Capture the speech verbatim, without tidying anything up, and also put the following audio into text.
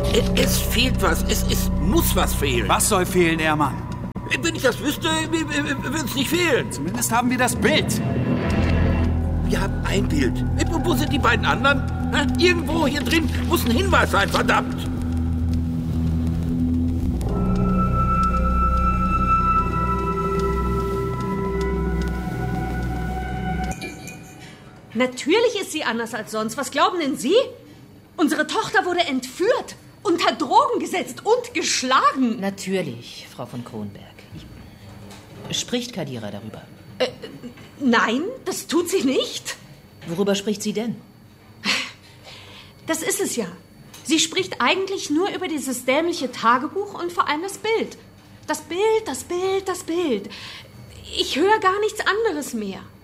Es, es fehlt was. Es, es muss was fehlen. Was soll fehlen, Ehrmann? Wenn ich das wüsste, würde es nicht fehlen. Zumindest haben wir das Bild. Wir haben ein Bild. Wo sind die beiden anderen? Irgendwo hier drin muss ein Hinweis sein, verdammt. Natürlich ist sie anders als sonst. Was glauben denn Sie? Unsere Tochter wurde entführt, unter Drogen gesetzt und geschlagen. Natürlich, Frau von Kronberg. Spricht Kadira darüber? Äh, nein, das tut sie nicht. Worüber spricht sie denn? Das ist es ja. Sie spricht eigentlich nur über dieses dämliche Tagebuch und vor allem das Bild. Das Bild, das Bild, das Bild. Ich höre gar nichts anderes mehr.